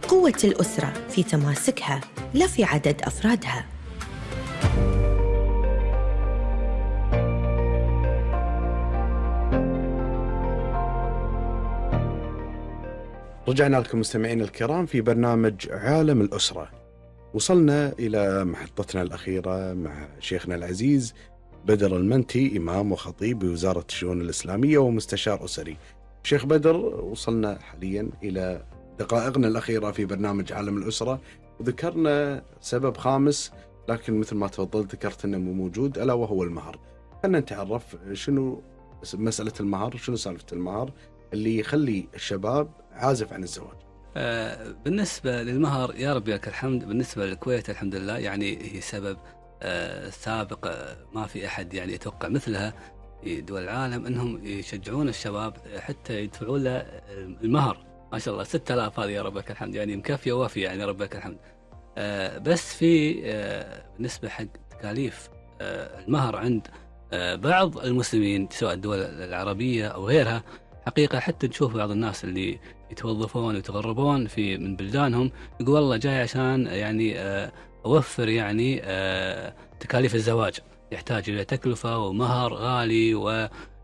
قوة الأسرة في تماسكها لا في عدد أفرادها. رجعنا لكم مستمعين الكرام في برنامج عالم الأسرة. وصلنا إلى محطتنا الأخيرة مع شيخنا العزيز بدر المنتي، إمام وخطيب بوزارة الشؤون الإسلامية ومستشار أسري. شيخ بدر، وصلنا حاليا إلى دقائقنا الأخيرة في برنامج عالم الأسرة، وذكرنا سبب خامس، لكن مثل ما تفضلت ذكرت أنه مو موجود، ألا وهو المهر. خلنا نتعرف شنو مسألة المهر، شنو سالفة المهر اللي يخلي الشباب عازف عن الزواج. بالنسبة للمهر يا رب لك الحمد، بالنسبة للكويت الحمد لله يعني هي سبب سابق، ما في أحد يعني يتوقع مثلها في دول العالم، أنهم يشجعون الشباب حتى يدفعون له المهر. ما شاء الله 6000 هذه يا رب لك الحمد، يعني مكافية وافية يعني يا رب لك الحمد. بس في بالنسبة حق تكاليف المهر عند بعض المسلمين سواء الدول العربية أو غيرها، حقيقة حتى نشوف بعض الناس اللي يتوظفون ويتغربون من بلدانهم يقول والله جاي عشان يعني أوفر يعني تكاليف الزواج، يحتاج إلى تكلفة ومهر غالي